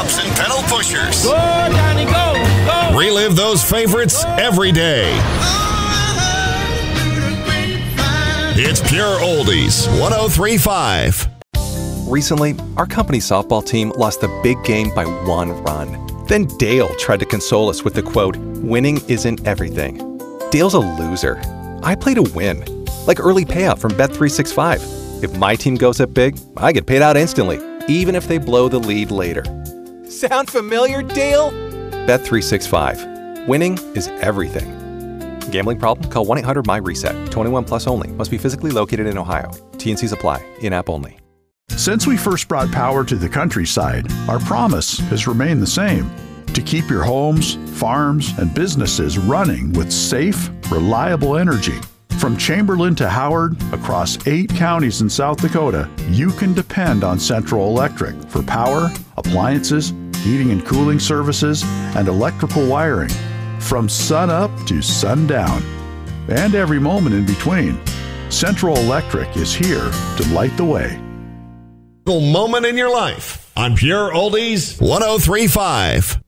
pickups and pedal pushers. Go, Johnny, go! Relive those favorites every day. It's Pure Oldies 103.5. Recently, our company softball team lost the big game by 1 run. Then Dale tried to console us with the quote, "Winning isn't everything." Dale's a loser. I play to win, like early payout from Bet365. If my team goes up big, I get paid out instantly, even if they blow the lead later. Sound familiar, Dale? Bet365. Winning is everything. Gambling problem? Call 1-800-MY-RESET. 21 plus only. Must be physically located in Ohio. T&Cs apply. In-app only. Since we first brought power to the countryside, our promise has remained the same: to keep your homes, farms, and businesses running with safe, reliable energy. From Chamberlain to Howard, across 8 counties in South Dakota, you can depend on Central Electric for power, appliances, heating and cooling services, and electrical wiring. From sun up to sundown, and every moment in between, Central Electric is here to light the way. Moment in your life on Pure Oldies 103.5.